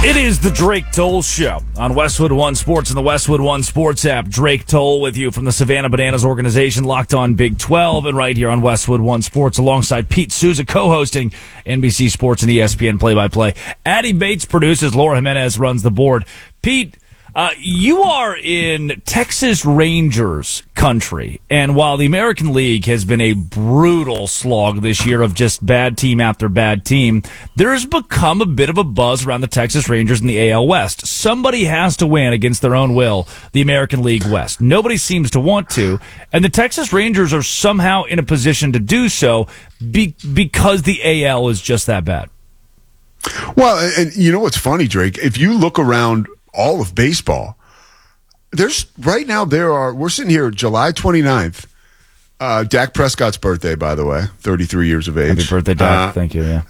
It is the Drake Toll Show on Westwood One Sports and the Westwood One Sports app. Drake Toll with you from the Savannah Bananas organization, Locked On Big 12, and right here on Westwood One Sports alongside Pete Souza, co-hosting NBC Sports and ESPN play-by-play. Addie Bates produces, Laura Jimenez runs the board. Pete, you are in Texas Rangers country, and while the American League has been a brutal slog this year of just bad team after bad team, there has become a bit of a buzz around the Texas Rangers in the AL West. Somebody has to win against their own will, the American League West. Nobody seems to want to, and the Texas Rangers are somehow in a position to do so because the AL is just that bad. Well, and you know what's funny, Drake? If you look around all of baseball, we're sitting here July 29th, Dak Prescott's birthday, by the way, 33 years of age. Happy birthday, Dak. Thank you, yeah.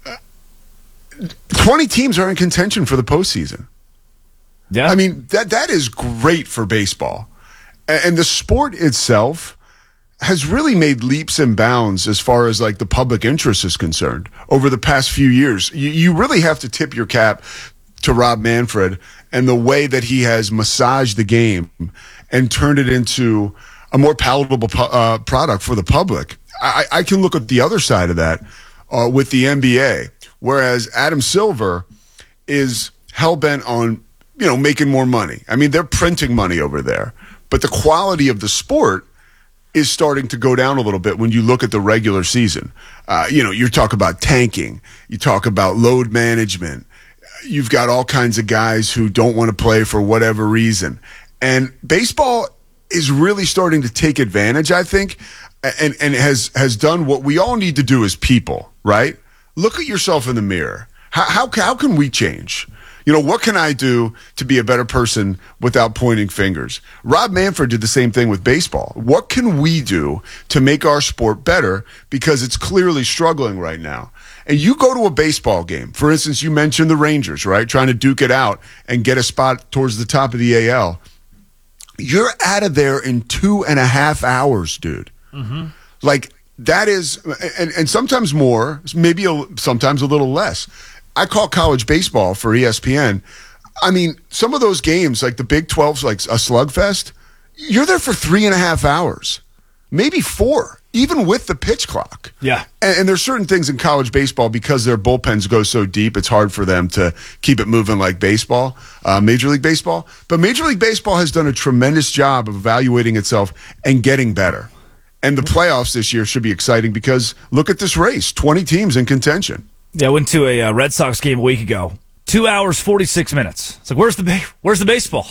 20 teams are in contention for the postseason. Yeah. I mean, that is great for baseball. And the sport itself has really made leaps and bounds as far as like the public interest is concerned over the past few years. You really have to tip your cap to Rob Manfred and the way that he has massaged the game and turned it into a more palatable product for the public. I can look at the other side of that with the NBA, whereas Adam Silver is hell-bent on, making more money. I mean, they're printing money over there, but the quality of the sport is starting to go down a little bit when you look at the regular season. You talk about tanking, you talk about load management. You've got all kinds of guys who don't want to play for whatever reason. And baseball is really starting to take advantage, I think, and has done what we all need to do as people, right? Look at yourself in the mirror. How can we change? What can I do to be a better person without pointing fingers? Rob Manfred did the same thing with baseball. What can we do to make our sport better? Because it's clearly struggling right now. And you go to a baseball game, for instance, you mentioned the Rangers, right? Trying to duke it out and get a spot towards the top of the AL. You're out of there in 2.5 hours, dude. Mm-hmm. Like, that is, and sometimes more, sometimes a little less. I call college baseball for ESPN. I mean, some of those games, like the Big 12's like a slugfest, you're there for 3.5 hours, maybe 4. Even with the pitch clock. Yeah. And there's certain things in college baseball, because their bullpens go so deep, it's hard for them to keep it moving like baseball, Major League Baseball. But Major League Baseball has done a tremendous job of evaluating itself and getting better. And the playoffs this year should be exciting because look at this race, 20 teams in contention. Yeah, I went to a Red Sox game a week ago. 2 hours, 46 minutes. It's like, where's the baseball?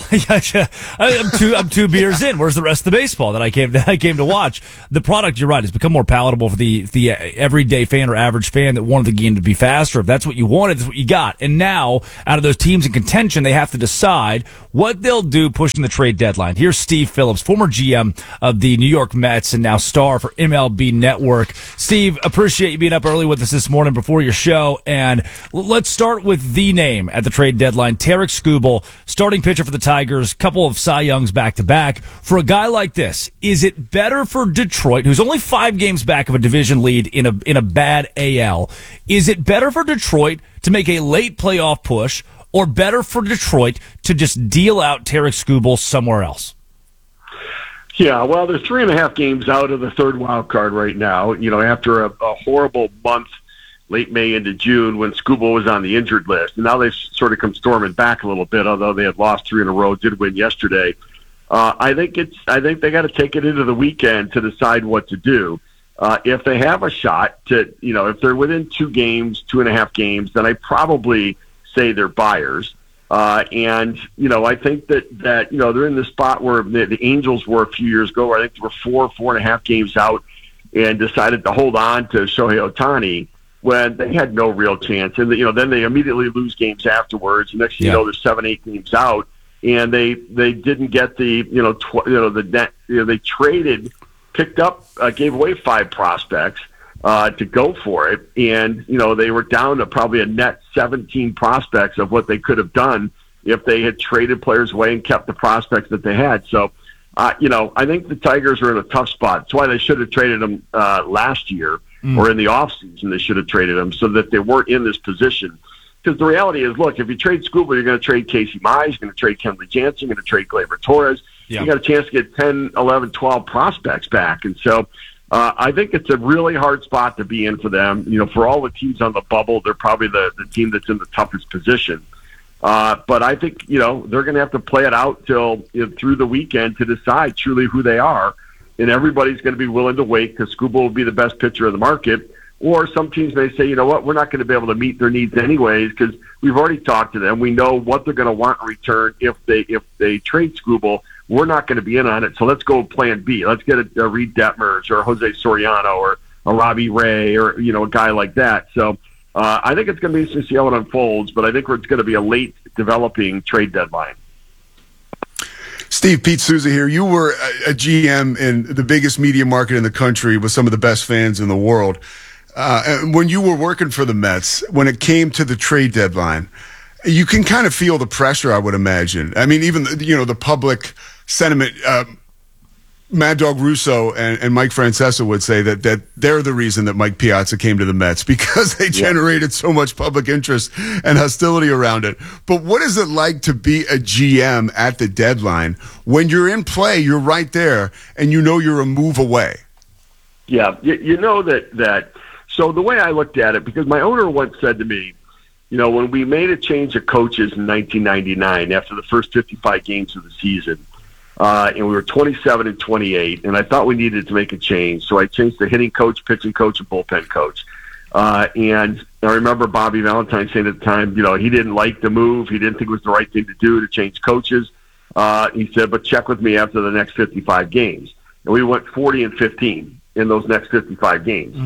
I'm two beers in. Where's the rest of the baseball that I came to watch? The product, you're right, has become more palatable for the everyday fan or average fan that wanted the game to be faster. If that's what you wanted, that's what you got. And now, out of those teams in contention, they have to decide what they'll do pushing the trade deadline. Here's Steve Phillips, former GM of the New York Mets and now star for MLB Network. Steve, appreciate you being up early with us this morning before your show. And let's start with the name at the trade deadline. Tarik Skubal, starting pitcher for the Tigers, couple of Cy Youngs back-to-back. For a guy like this, is it better for Detroit, who's only 5 games back of a division lead in a bad AL, is it better for Detroit to make a late playoff push, or better for Detroit to just deal out Tarik Skubal somewhere else? Yeah, well, they're 3.5 games out of the third wild card right now, after a horrible month late May into June when Skubal was on the injured list. And now they've sort of come storming back a little bit, although they had lost 3 in a row, did win yesterday. I think they got to take it into the weekend to decide what to do. If they have a shot to, if they're within 2 games, 2.5 games, then I probably say they're buyers. I think that they're in the spot where the Angels were a few years ago, where I think they were 4.5 games out and decided to hold on to Shohei Ohtani when they had no real chance. And, then they immediately lose games afterwards. And next thing you know, they're 7-8 games out. And they didn't get the net. They traded, picked up, gave away 5 prospects to go for it. And, they were down to probably a net 17 prospects of what they could have done if they had traded players away and kept the prospects that they had. So, I think the Tigers are in a tough spot. That's why they should have traded them last year or in the offseason. They should have traded them so that they weren't in this position. Because the reality is, look, if you trade Skubal, you're going to trade Casey Mize, you're going to trade Kenley Jansen, you're going to trade Gleyber Torres. Yeah. You got a chance to get 10, 11, 12 prospects back. And so I think it's a really hard spot to be in for them. For all the teams on the bubble, they're probably the team that's in the toughest position. But I think, they're going to have to play it out till through the weekend to decide truly who they are. And everybody's going to be willing to wait because Skubal will be the best pitcher in the market. Or some teams may say, you know what, we're not going to be able to meet their needs anyways because we've already talked to them. We know what they're going to want in return if they trade Skubal. We're not going to be in on it, so let's go plan B. Let's get a Reed Detmers or a Jose Soriano or a Robbie Ray or a guy like that. So I think it's going to be interesting to see how it unfolds, but I think it's going to be a late developing trade deadline. Steve, Pete Souza here. You were a GM in the biggest media market in the country with some of the best fans in the world. And when you were working for the Mets, when it came to the trade deadline, you can kind of feel the pressure, I would imagine. I mean, even, the public sentiment, Mad Dog Russo and Mike Francesa would say that they're the reason that Mike Piazza came to the Mets because they generated so much public interest and hostility around it. But what is it like to be a GM at the deadline when you're in play, you're right there, and you're a move away? Yeah, that. So the way I looked at it, because my owner once said to me, when we made a change of coaches in 1999 after the first 55 games of the season, and we were 27 and 28, and I thought we needed to make a change. So I changed the hitting coach, pitching coach, and bullpen coach. And I remember Bobby Valentine saying at the time, he didn't like the move. He didn't think it was the right thing to do to change coaches. He said, but check with me after the next 55 games. And we went 40 and 15 in those next 55 games.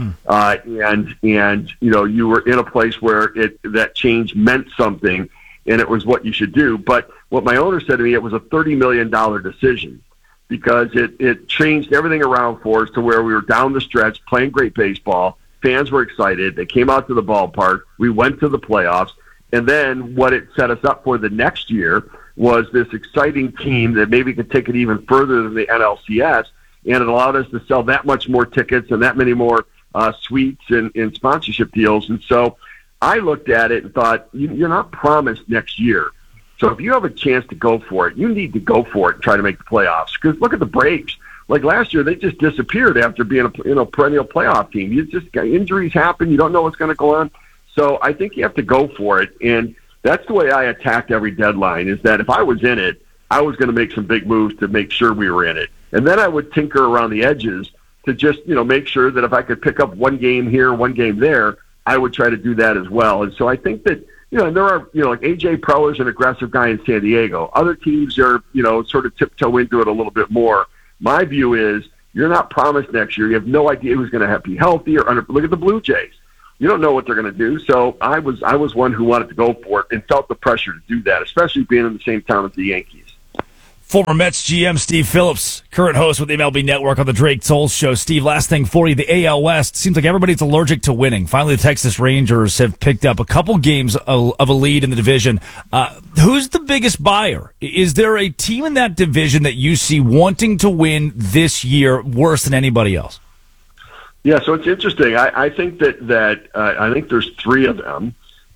And you were in a place where that change meant something, and it was what you should do. But what my owner said to me, it was a $30 million decision because it changed everything around for us to where we were down the stretch playing great baseball. Fans were excited. They came out to the ballpark. We went to the playoffs. And then what it set us up for the next year was this exciting team that maybe could take it even further than the NLCS. And it allowed us to sell that much more tickets and that many more suites and sponsorship deals. And so I looked at it and thought, you're not promised next year. So if you have a chance to go for it, you need to go for it and try to make the playoffs. Because look at the Braves. Like last year, they just disappeared after being a perennial playoff team. You just got injuries happen. You don't know what's going to go on. So I think you have to go for it. And that's the way I attacked every deadline, is that if I was in it, I was going to make some big moves to make sure we were in it. And then I would tinker around the edges to just, make sure that if I could pick up one game here, one game there, I would try to do that as well. And so I think that, and there are, like AJ Preller is an aggressive guy in San Diego. Other teams are, sort of tiptoe into it a little bit more. My view is you're not promised next year. You have no idea who's going to be healthy or look at the Blue Jays. You don't know what they're going to do. So I was one who wanted to go for it and felt the pressure to do that, especially being in the same town as the Yankees. Former Mets GM Steve Phillips, current host with the MLB Network on the Drake Toll Show. Steve, last thing for you, the AL West seems like everybody's allergic to winning. Finally, the Texas Rangers have picked up a couple games of a lead in the division. Who's the biggest buyer? Is there a team in that division that you see wanting to win this year worse than anybody else? Yeah, so it's interesting. I think that I think there's three of them.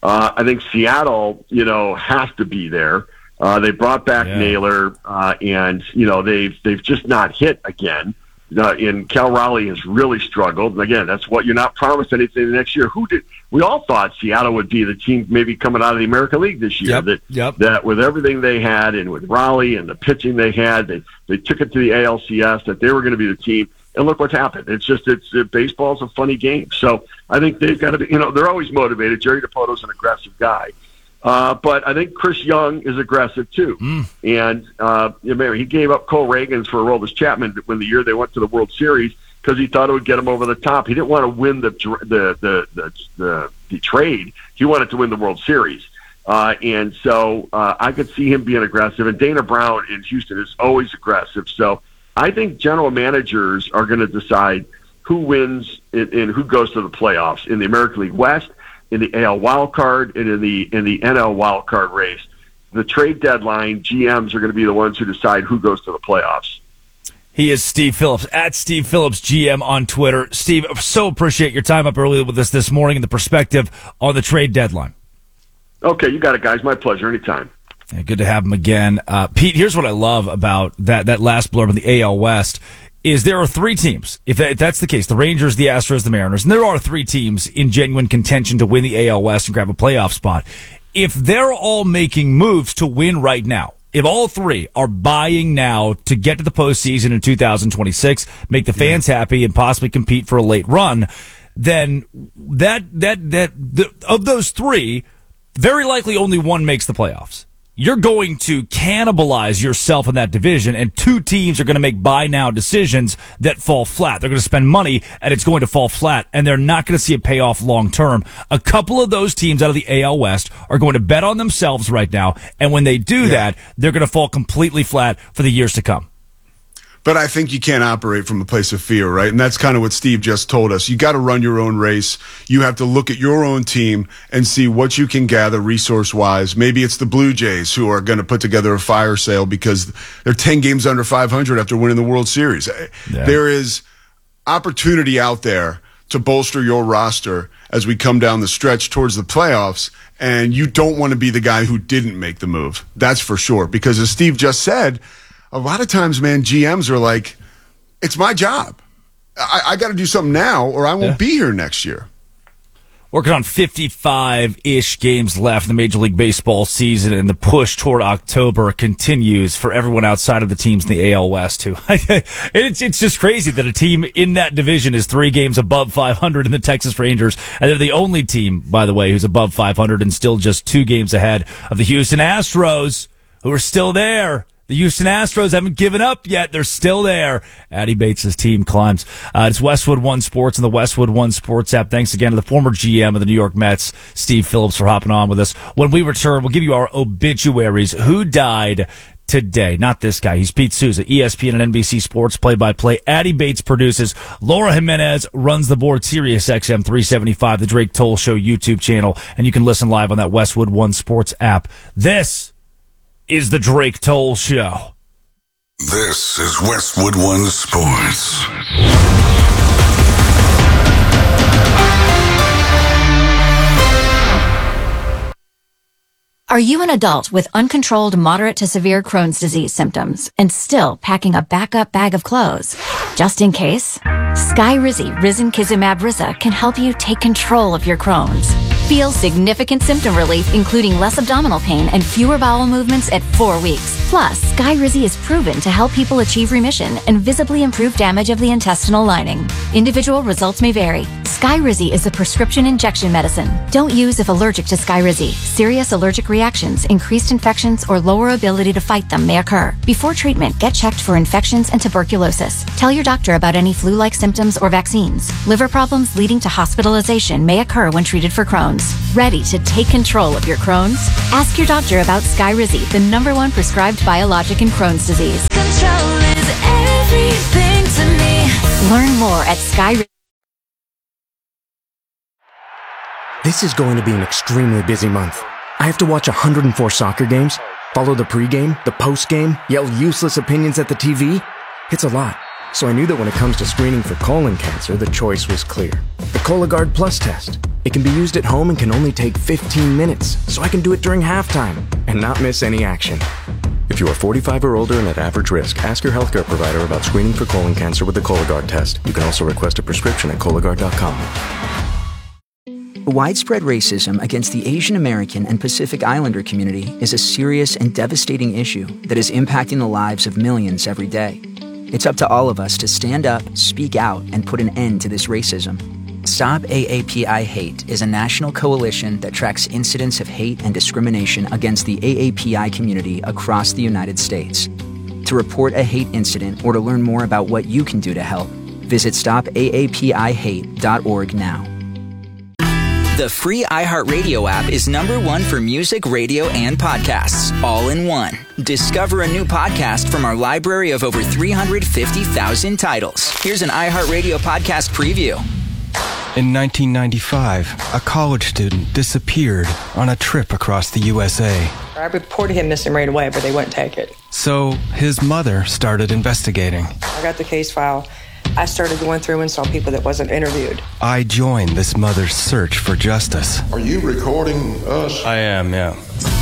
I think Seattle, has to be there. They brought back Naylor, and they've just not hit again. And Cal Raleigh has really struggled. And again, that's what you're not promised anything next year. We all thought Seattle would be the team maybe coming out of the American League this year. That with everything they had and with Raleigh and the pitching they had, they took it to the ALCS that they were going to be the team. And look what's happened. Baseball's a funny game. So I think they've got to be, they're always motivated. Jerry DiPoto's an aggressive guy. But I think Chris Young is aggressive too. And he gave up Cole Reagans for Aroldis Chapman when the year they went to the World Series because he thought it would get him over the top. He didn't want to win the trade. He wanted to win the World Series. And so I could see him being aggressive. And Dana Brown in Houston is always aggressive. So I think general managers are going to decide who wins and who goes to the playoffs in the American League West, in the AL wild card, and in the NL wild card race. The trade deadline, GMs are going to be the ones who decide who goes to the playoffs. He is Steve Phillips, at Steve Phillips GM on Twitter. Steve, so appreciate your time up early with us this morning and the perspective on the trade deadline. Okay, you got it, guys. My pleasure. Anytime. Yeah, good to have him again. Pete, here's what I love about that last blurb in the AL West is there are three teams. If that's the case, the Rangers, the Astros, the Mariners, and there are three teams in genuine contention to win the AL West and grab a playoff spot. If they're all making moves to win right now, if all three are buying now to get to the postseason in 2026, make the fans happy and possibly compete for a late run, then of those three, very likely only one makes the playoffs. You're going to cannibalize yourself in that division, and two teams are going to make buy now decisions that fall flat. They're going to spend money, and it's going to fall flat, and they're not going to see a payoff long term. A couple of those teams out of the AL West are going to bet on themselves right now, and when they do that, they're going to fall completely flat for the years to come. But I think you can't operate from a place of fear, right? And that's kind of what Steve just told us. You got to run your own race. You have to look at your own team and see what you can gather resource-wise. Maybe it's the Blue Jays who are going to put together a fire sale because they're 10 games under 500 after winning the World Series. Yeah. There is opportunity out there to bolster your roster as we come down the stretch towards the playoffs, and you don't want to be the guy who didn't make the move. That's for sure. Because as Steve just said, a lot of times, man, GMs are like, it's my job. I got to do something now or I won't be here next year. Working on 55-ish games left in the Major League Baseball season, and the push toward October continues for everyone outside of the teams in the AL West, too. It's just crazy that a team in that division is 3 games above 500 in the Texas Rangers, and they're the only team, by the way, who's above 500 and still just 2 games ahead of the Houston Astros, who are still there. The Houston Astros haven't given up yet. They're still there. Addy Bates' team climbs. It's Westwood One Sports and the Westwood One Sports app. Thanks again to the former GM of the New York Mets, Steve Phillips, for hopping on with us. When we return, we'll give you our obituaries. Who died today? Not this guy. He's Pete Souza, ESPN and NBC Sports play-by-play. Addy Bates produces. Laura Jimenez runs the board, Sirius XM 375, the Drake Toll Show YouTube channel. And you can listen live on that Westwood One Sports app. This is the Drake Toll Show. This is Westwood One Sports. Are you an adult with uncontrolled moderate to severe Crohn's disease symptoms and still packing a backup bag of clothes? Just in case, Skyrizi Risankizumab Riza can help you take control of your Crohn's. Feel significant symptom relief, including less abdominal pain and fewer bowel movements at 4 weeks. Plus, Skyrizi is proven to help people achieve remission and visibly improve damage of the intestinal lining. Individual results may vary. Skyrizi is a prescription injection medicine. Don't use if allergic to Skyrizi. Serious allergic reactions, increased infections, or lower ability to fight them may occur. Before treatment, get checked for infections and tuberculosis. Tell your doctor about any flu-like symptoms or vaccines. Liver problems leading to hospitalization may occur when treated for Crohn's. Ready to take control of your Crohn's? Ask your doctor about Skyrizi, the #1 prescribed biologic in Crohn's disease. Control is everything to me. Learn more at Skyrizi. This is going to be an extremely busy month. I have to watch 104 soccer games, follow the pregame, the postgame, yell useless opinions at the TV. It's a lot. So I knew that when it comes to screening for colon cancer, the choice was clear. The Cologuard Plus test. It can be used at home and can only take 15 minutes, so I can do it during halftime and not miss any action. If you are 45 or older and at average risk, ask your healthcare provider about screening for colon cancer with the Cologuard test. You can also request a prescription at Cologuard.com. Widespread racism against the Asian American and Pacific Islander community is a serious and devastating issue that is impacting the lives of millions every day. It's up to all of us to stand up, speak out, and put an end to this racism. Stop AAPI Hate is a national coalition that tracks incidents of hate and discrimination against the AAPI community across the United States. To report a hate incident or to learn more about what you can do to help, visit stopaapihate.org now. The free iHeartRadio app is #1 for music, radio, and podcasts, all in one. Discover a new podcast from our library of over 350,000 titles. Here's an iHeartRadio podcast preview. In 1995, a college student disappeared on a trip across the USA. I reported him missing right away, but they wouldn't take it. So his mother started investigating. I got the case file, I started going through and saw people that wasn't interviewed. I joined this mother's search for justice. Are you recording us? I am, yeah.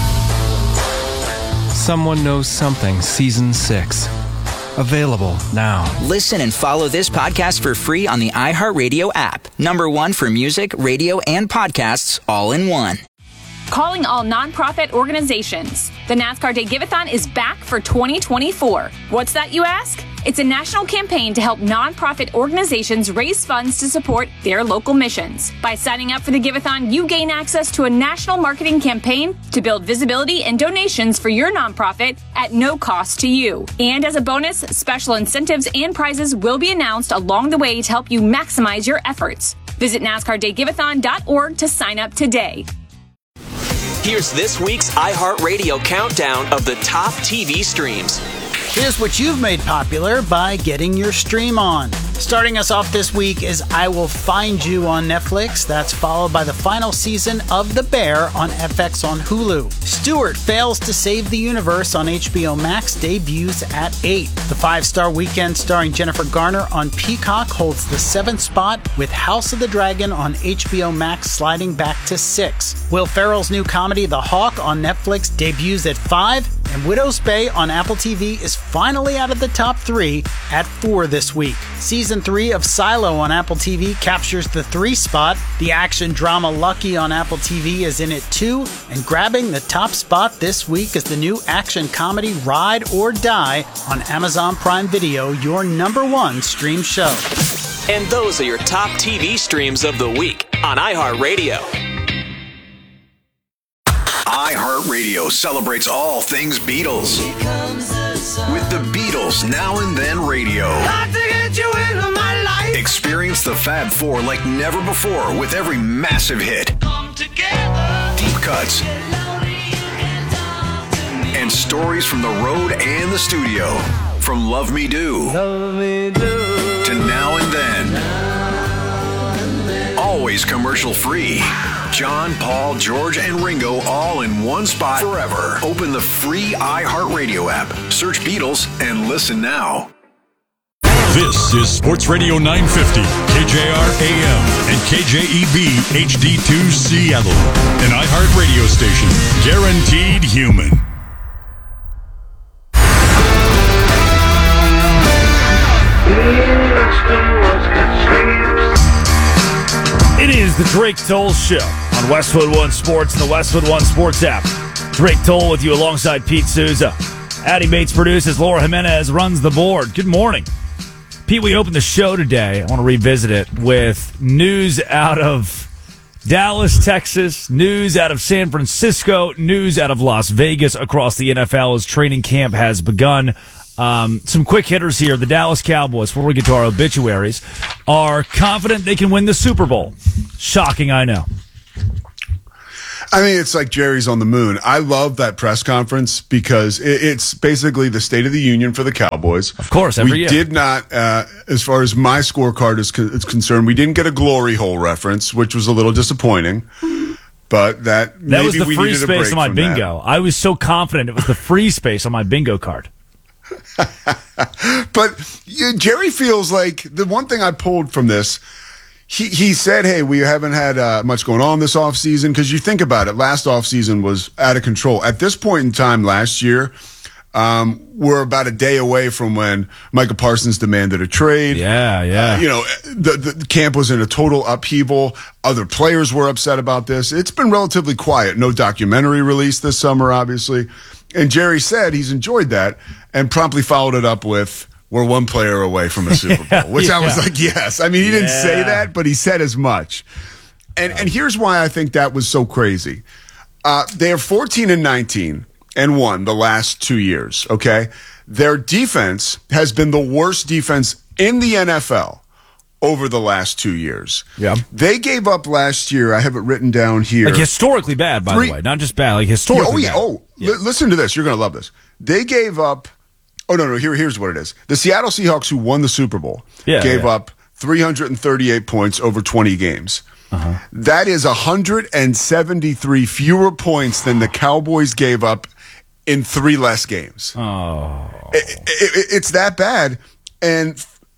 Someone Knows Something, Season 6. Available now. Listen and follow this podcast for free on the iHeartRadio app. #1 for music, radio, and podcasts all in one. Calling all nonprofit organizations. The NASCAR Day Give-A-thon is back for 2024. What's that, you ask? It's a national campaign to help nonprofit organizations raise funds to support their local missions. By signing up for the Give-A-thon, you gain access to a national marketing campaign to build visibility and donations for your nonprofit at no cost to you. And as a bonus, special incentives and prizes will be announced along the way to help you maximize your efforts. Visit NASCARDayGiveathon.org to sign up today. Here's this week's iHeartRadio countdown of the top TV streams. Here's what you've made popular by getting your stream on. Starting us off this week is I Will Find You on Netflix. That's followed by the final season of The Bear on FX on Hulu. Stewart Fails to Save the Universe on HBO Max debuts at 8. The 5-star weekend starring Jennifer Garner on Peacock holds the 7th spot, with House of the Dragon on HBO Max sliding back to 6. Will Ferrell's new comedy The Hawk on Netflix debuts at 5, and Widow's Bay on Apple TV is finally out of the top 3 at 4 this week. Season 3 of Silo on Apple TV captures the 3 spot. The action drama Lucky on Apple TV is in at 2, and grabbing the top spot this week is the new action comedy Ride or Die on Amazon Prime Video, your #1 stream show. And those are your top TV streams of the week on iHeartRadio. iHeartRadio celebrates all things Beatles with the Beatles Now and Then Radio. Experience the Fab Four like never before with every massive hit, deep cuts, and stories from the road and the studio. From Love Me Do to Now and Then. Always commercial free. John, Paul, George, and Ringo all in one spot forever. Open the free iHeartRadio app. Search Beatles and listen now. This is Sports Radio 950, KJR AM and KJEB HD2 Seattle, an iHeartRadio station, guaranteed human. It is the Drake Toll Show on Westwood One Sports and the Westwood One Sports app. Drake Toll with you alongside Pete Souza. Addie Bates produces. Laura Jimenez runs the board. Good morning. Pete, we opened the show today. I want to revisit it with news out of Dallas, Texas, news out of San Francisco, news out of Las Vegas across the NFL as training camp has begun. Some quick hitters here. The Dallas Cowboys, before we get to our obituaries, are confident they can win the Super Bowl. Shocking, I know. I mean, it's like Jerry's on the moon. I love that press conference because it's basically the State of the Union for the Cowboys. Of course, every year. We did not, as far as my scorecard is concerned, we didn't get a glory hole reference, which was a little disappointing. But that was the free space on my bingo. I was so confident it was the free space on my bingo card. But Jerry feels like the one thing I pulled from this, he said, hey, we haven't had much going on this offseason, because you think about it, last offseason was out of control. At this point in time last year, we're about a day away from when Micah Parsons demanded a trade. Yeah. The camp was in a total upheaval. Other players were upset about this. It's been relatively quiet. No documentary released this summer, obviously. And Jerry said he's enjoyed that and promptly followed it up with, we're one player away from a Super Bowl, which I was like, yes. I mean, he didn't say that, but he said as much. And here's why I think that was so crazy. They are 14-19 and won the last 2 years, okay? Their defense has been the worst defense in the NFL over the last 2 years. Yeah. They gave up last year, I have it written down here. Like historically bad, by the way. Not just bad, like historically bad. Listen to this. You're going to love this. They gave up, here's what it is. The Seattle Seahawks, who won the Super Bowl, gave up 338 points over 20 games. Uh-huh. That is 173 fewer points than the Cowboys gave up in 3 less games. Oh. It's that bad. And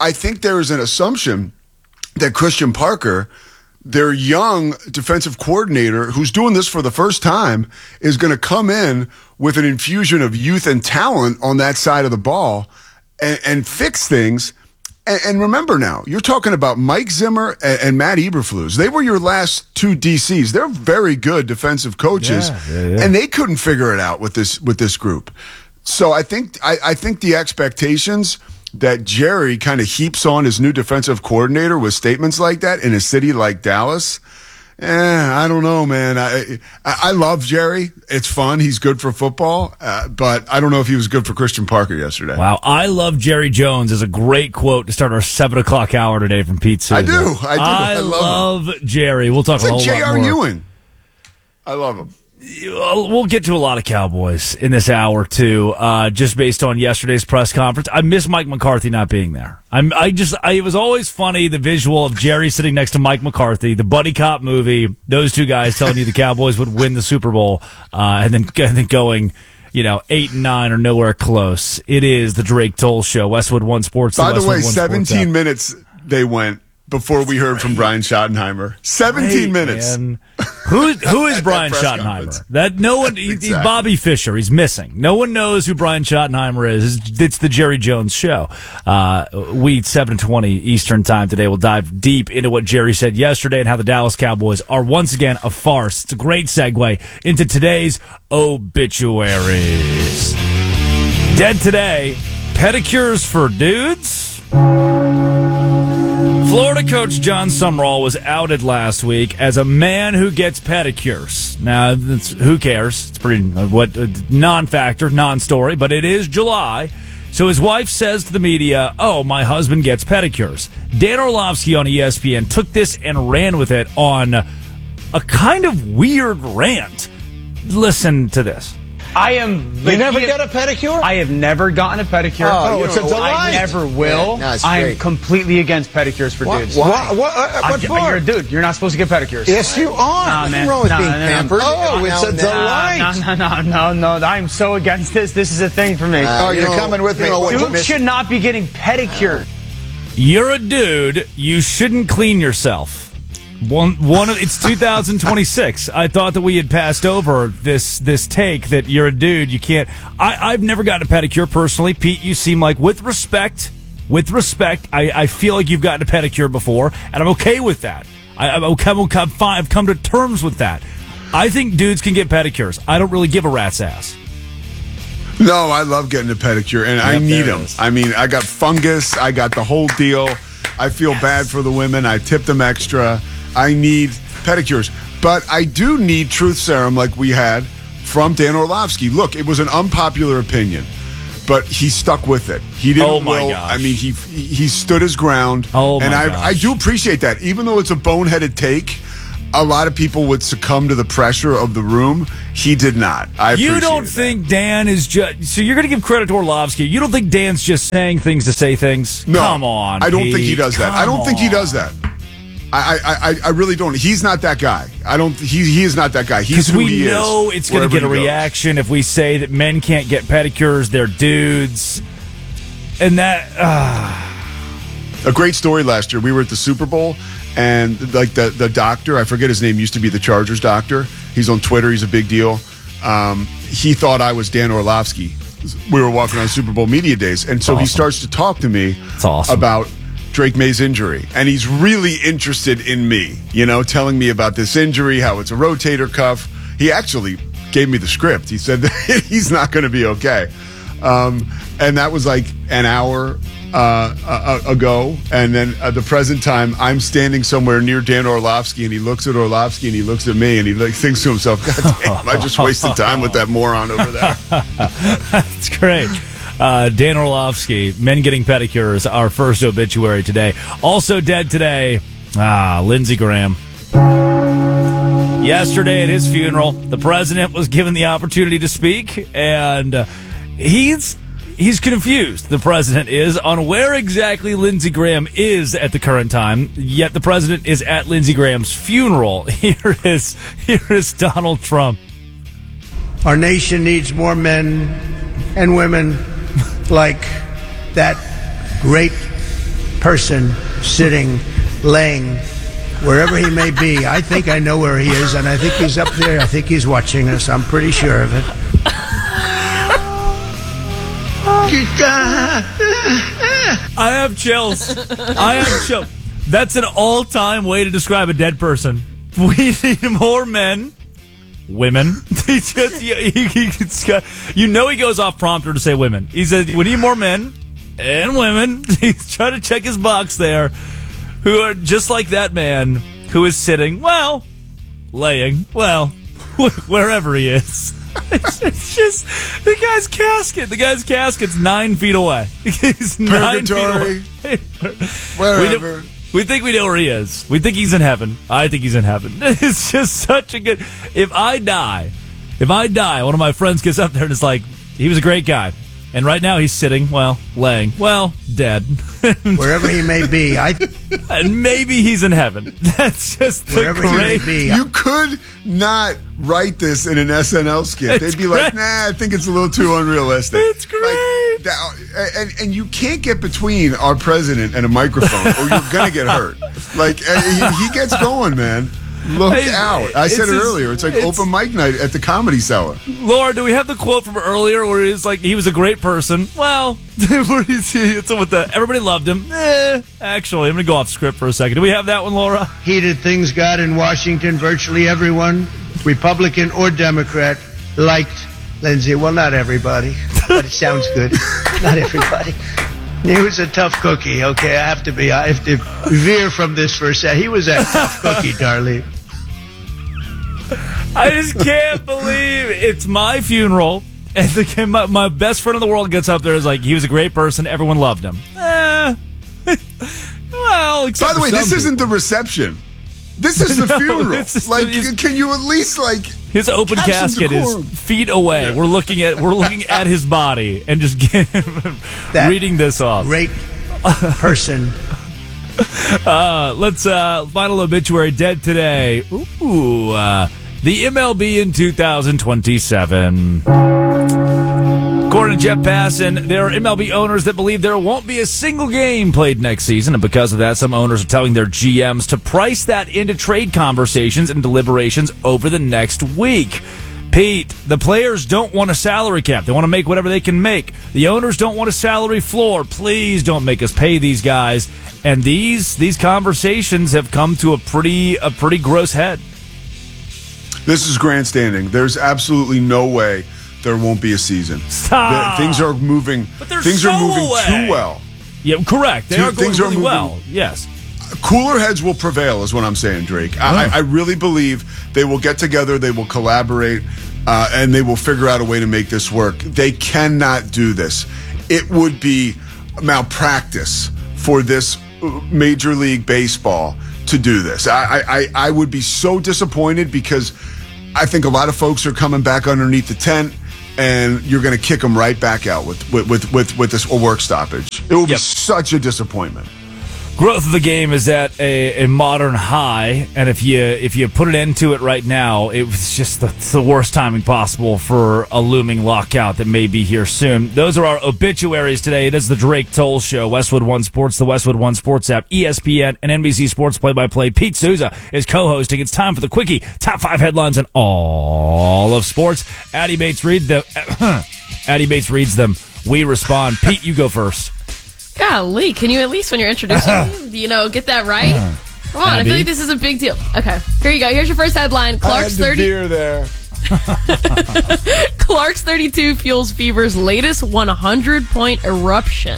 I think there is an assumption that Christian Parker, their young defensive coordinator who's doing this for the first time, is going to come in with an infusion of youth and talent on that side of the ball and fix things. And remember now, you're talking about Mike Zimmer and Matt Eberflus. They were your last two DCs. They're very good defensive coaches, and they couldn't figure it out with this group. So I think the expectations that Jerry kind of heaps on his new defensive coordinator with statements like that in a city like Dallas, I don't know, man. I love Jerry. It's fun. He's good for football, but I don't know if he was good for Christian Parker yesterday. Wow. I love Jerry Jones is a great quote to start our 7 o'clock hour today from Pete Souza. I do. I love Jerry. We'll talk it's a whole like lot J.R. more. Ewing. I love him. We'll get to a lot of Cowboys in this hour too, just based on yesterday's press conference. I miss Mike McCarthy not being there. It was always funny, the visual of Jerry sitting next to Mike McCarthy, the buddy cop movie, those two guys telling you the Cowboys would win the Super Bowl, and then going, 8-9 or nowhere close. It is the Drake Toll Show, Westwood One Sports. By the way, 17 minutes they went before we heard from Brian Schottenheimer. 17 minutes. Man. Who is Brian Schottenheimer? That no one. Exactly. He's Bobby Fischer. He's missing. No one knows who Brian Schottenheimer is. It's the Jerry Jones Show. We 7:20 Eastern Time today. We'll dive deep into what Jerry said yesterday and how the Dallas Cowboys are once again a farce. It's a great segue into today's obituaries. Dead today. Pedicures for dudes. Florida coach John Sumrall was outed last week as a man who gets pedicures. Now, who cares? It's pretty non-factor, non-story, but it is July. So his wife says to the media, "Oh, my husband gets pedicures." Dan Orlovsky on ESPN took this and ran with it on a kind of weird rant. Listen to this. You never get a pedicure? I have never gotten a pedicure. Oh, it's a delight. I never will. Yeah, no, I'm completely against pedicures for dudes. Why? What for? You're a dude. You're not supposed to get pedicures. Yes, you are. Nothing wrong with being pampered. Oh, it's a delight. No. I'm so against this. This is a thing for me. You're coming with me. Dudes should not be getting pedicured. You're a dude. You shouldn't clean yourself. It's 2026. I thought that we had passed over this take that you're a dude. You can't. I've never gotten a pedicure personally. Pete, you seem like with respect. I feel like you've gotten a pedicure before, and I'm okay with that. I've come to terms with that. I think dudes can get pedicures. I don't really give a rat's ass. No, I love getting a pedicure, and I need them. I mean, I got fungus. I got the whole deal. I feel bad for the women. I tip them extra. I need pedicures. But I do need truth serum like we had from Dan Orlovsky. Look, it was an unpopular opinion, but he stuck with it. He didn't. Oh my gosh. I mean, he stood his ground. Oh my and gosh. I do appreciate that. Even though it's a boneheaded take, a lot of people would succumb to the pressure of the room. He did not. You don't think Dan is just... So you're going to give credit to Orlovsky. You don't think Dan's just saying things to say things? No. Come on, I don't Pete. think he does that. I don't think he does that. I really don't. He's not that guy. He is not that guy. He's who he is. Because we know it's going to get a reaction if we say that men can't get pedicures, they're dudes. And that... A great story last year. We were at the Super Bowl, and like the doctor, I forget his name, used to be the Chargers doctor. He's on Twitter. He's a big deal. He thought I was Dan Orlovsky. We were walking on Super Bowl media days, and so he starts to talk to me about Drake May's injury, and he's really interested in me, telling me about this injury, how it's a rotator cuff. He actually gave me the script. He said that he's not going to be okay. And that was like an hour ago. And then at the present time, I'm standing somewhere near Dan Orlovsky, and he looks at Orlovsky, and he looks at me, and he thinks to himself, God damn, I just wasted time with that moron over there. That's great. Dan Orlovsky, men getting pedicures, our first obituary today. Also dead today, Lindsey Graham. Yesterday at his funeral, the president was given the opportunity to speak, and he's confused, the president is, on where exactly Lindsey Graham is at the current time, yet the president is at Lindsey Graham's funeral. Here is Donald Trump. Our nation needs more men and women like that great person sitting, laying, wherever he may be. I think I know where he is, and I think he's up there. I think he's watching us. I'm pretty sure of it. I have chills. That's an all-time way to describe a dead person. We need more men. Women. He goes off prompter to say women. He said, we need more men and women. He's trying to check his box there, who are just like that man who is sitting, laying, wherever he is. It's just the guy's casket. The guy's casket's 9 feet away. He's 9 feet away. Wherever. We think we know where he is. We think he's in heaven. I think he's in heaven. It's just such a good... If I die, one of my friends gets up there and is like, he was a great guy. And right now he's sitting, laying, dead. Wherever he may be. And maybe he's in heaven. That's just wherever he may be. You could not write this in an SNL skit. They'd be like, nah, I think it's a little too unrealistic. It's great. And you can't get between our president and a microphone or you're going to get hurt. He gets going, man. Look out. I said it earlier. It's like open mic night at the Comedy Cellar. Laura, do we have the quote from earlier where he's like, he was a great person? Well, everybody loved him. Actually, I'm going to go off script for a second. Do we have that one, Laura? Heated things got in Washington. Virtually everyone, Republican or Democrat, liked Lindsay. Well, not everybody, but it sounds good. Not everybody. He was a tough cookie, okay? I have to veer from this for a second. He was a tough cookie, Darlene. I just can't believe it's my funeral, and my best friend in the world gets up there and is like, he was a great person, everyone loved him. Well, except by the way, this people. Isn't the reception. This is the funeral. Can you at least his open casket is feet away. Yeah. We're looking at his body and just reading this off. Great person. Let's final obituary dead today. Ooh, the MLB in 2027. According to Jeff Passan, there are MLB owners that believe there won't be a single game played next season, and because of that, some owners are telling their GMs to price that into trade conversations and deliberations over the next week. Pete, the players don't want a salary cap. They want to make whatever they can make. The owners don't want a salary floor. Please don't make us pay these guys. And these conversations have come to a pretty gross head. This is grandstanding. There's absolutely no way there won't be a season. Stop. Things are moving. But they're things are moving away. too well. Yeah, correct. They are going things really moving well. Yes. Cooler heads will prevail, is what I'm saying, Drake. I really believe they will get together, they will collaborate, and they will figure out a way to make this work. They cannot do this. It would be malpractice for this Major League Baseball to do this. I would be so disappointed because I think a lot of folks are coming back underneath the tent, and you're going to kick them right back out with this work stoppage. It will be such a disappointment. Growth of the game is at a modern high, and if you put an end to it right now, it was just the worst timing possible for a looming lockout that may be here soon. Those are our obituaries today. It is the Drake Toll Show, Westwood One Sports, the Westwood One Sports app, ESPN, and NBC Sports play-by-play. Pete Souza is co-hosting. It's time for the Quickie. Top 5 headlines in all of sports. Addie Bates reads them. Addie Bates reads them. We respond. Pete, you go first. Golly, can you at least, when you're introducing me, get that right? Come on, I feel like this is a big deal. Okay, here you go. Here's your first headline. Clark's 30 there. Clark's 32 fuels Fever's latest 100-point eruption.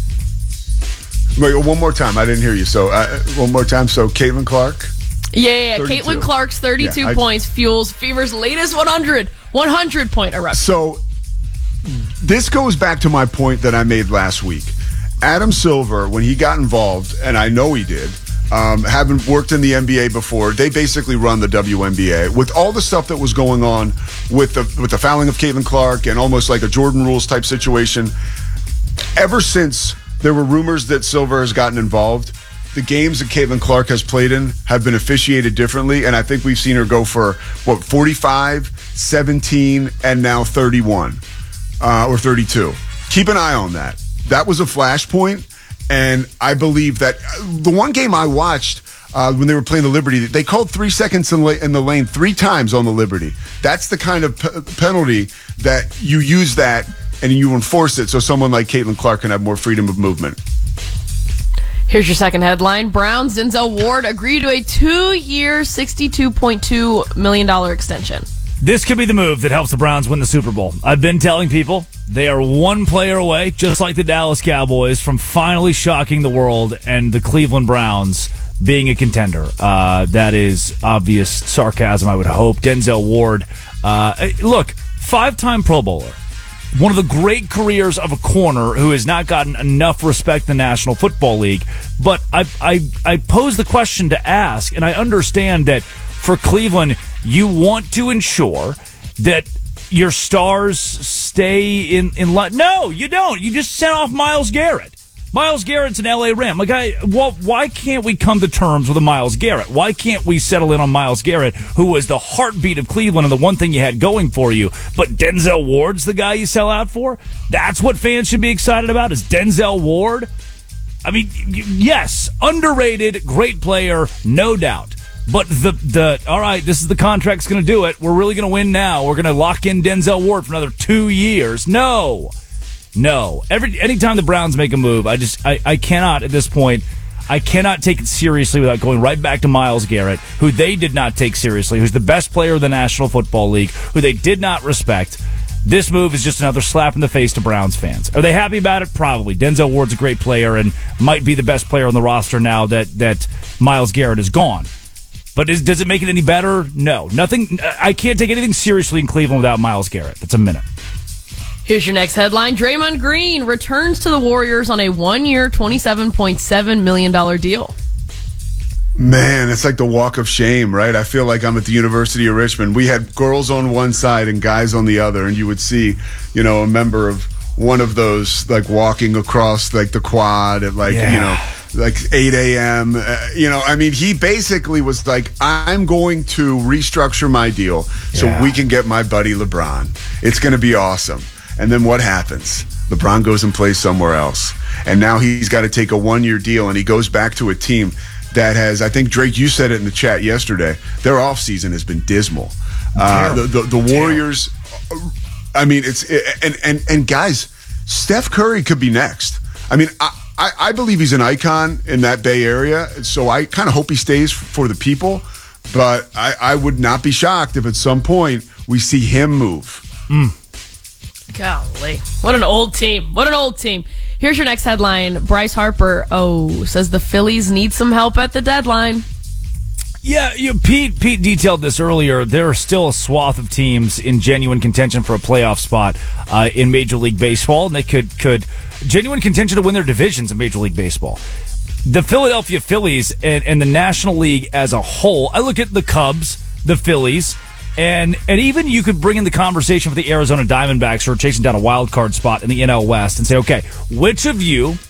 Wait, one more time. I didn't hear you. So one more time. So Caitlin Clark. Yeah. Caitlin Clark's 32 points fuels Fever's latest 100-point eruption. So this goes back to my point that I made last week. Adam Silver, when he got involved, and I know he did, having worked in the NBA before, they basically run the WNBA. With all the stuff that was going on with the fouling of Caitlin Clark and almost like a Jordan Rules type situation, ever since there were rumors that Silver has gotten involved, the games that Caitlin Clark has played in have been officiated differently, and I think we've seen her go for, 45, 17, and now 31 or 32. Keep an eye on that. That was a flashpoint, And I believe that the one game I watched when they were playing the Liberty, they called 3 seconds in the lane 3 times on the Liberty. That's the kind of penalty that you use that and you enforce it so someone like Caitlin Clark can have more freedom of movement. Here's your second headline. Browns' Denzel Ward agreed to a 2-year, $62.2 million extension. This could be the move that helps the Browns win the Super Bowl. I've been telling people they are one player away, just like the Dallas Cowboys, from finally shocking the world and the Cleveland Browns being a contender. That is obvious sarcasm, I would hope. Denzel Ward, look, 5-time Pro Bowler. One of the great careers of a corner who has not gotten enough respect in the National Football League. But I pose the question to ask, and I understand that for Cleveland, you want to ensure that your stars stay in line. No, you don't. You just sent off Myles Garrett. Myles Garrett's an L.A. Ram. Why can't we come to terms with a Myles Garrett? Why can't we settle in on Myles Garrett, who was the heartbeat of Cleveland and the one thing you had going for you? But Denzel Ward's the guy you sell out for? That's what fans should be excited about, is Denzel Ward? I mean, yes, underrated, great player, no doubt. But all right, this is the contract's going to do it. We're really going to win now. We're going to lock in Denzel Ward for another 2 years. No. Anytime the Browns make a move, I cannot at this point. I cannot take it seriously without going right back to Myles Garrett, who they did not take seriously, who's the best player of the National Football League, who they did not respect. This move is just another slap in the face to Browns fans. Are they happy about it? Probably. Denzel Ward's a great player and might be the best player on the roster now that Myles Garrett is gone. But does it make it any better? No. Nothing. I can't take anything seriously in Cleveland without Myles Garrett. That's a minute. Here's your next headline. Draymond Green returns to the Warriors on a 1-year, $27.7 million deal. Man, it's like the walk of shame, right? I feel like I'm at the University of Richmond. We had girls on one side and guys on the other, and you would see, a member of one of those, like, walking across, like, the quad at, like, like 8 a.m. He basically was like, I'm going to restructure my deal so we can get my buddy LeBron. It's going to be awesome. And then what happens? LeBron goes and plays somewhere else. And now he's got to take a 1-year deal, and he goes back to a team that has, I think, Drake, you said it in the chat yesterday, their offseason has been dismal. The Warriors, and guys, Steph Curry could be next. I mean, I believe he's an icon in that Bay Area, so I kind of hope he stays for the people, but I would not be shocked if at some point we see him move. Golly. What an old team. Here's your next headline. Bryce Harper, says the Phillies need some help at the deadline. Yeah, Pete detailed this earlier. There are still a swath of teams in genuine contention for a playoff spot in Major League Baseball, and they could genuine contention to win their divisions in Major League Baseball. The Philadelphia Phillies and the National League as a whole, I look at the Cubs, the Phillies, and even you could bring in the conversation with the Arizona Diamondbacks who are chasing down a wild card spot in the NL West and say, okay, which of you